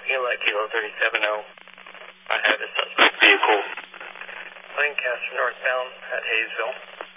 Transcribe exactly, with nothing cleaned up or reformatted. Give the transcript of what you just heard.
Eli Kilo thirty-seven oh. I have a suspect vehicle. Lancaster northbound at Hayesville.